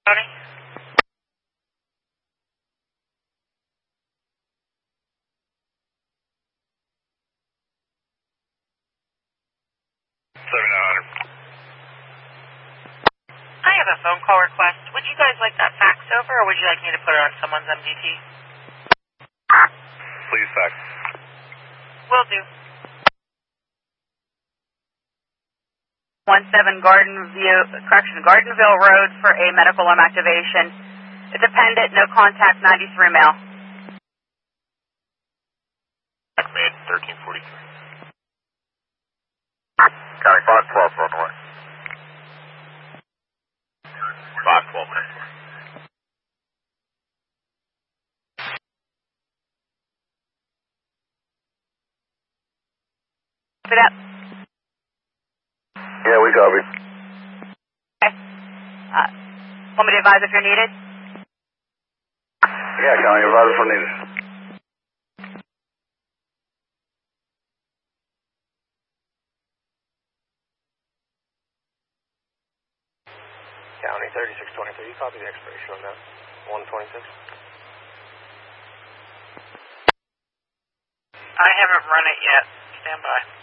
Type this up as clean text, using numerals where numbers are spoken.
County? I have a phone call request. Would you guys like that faxed over, or would you like me to put it on someone's MDT? Please fax. Will do. 17 Gardenville Road for a medical arm activation. Dependent, no contact, 93 male. Made 1343. County 512 on the way. 512 minutes. For that. Yeah, we copy. Okay. Want me to advise if you're needed? Yeah, County, advise if needed. County 3623, copy the expiration on that. 126. I haven't run it yet. Stand by.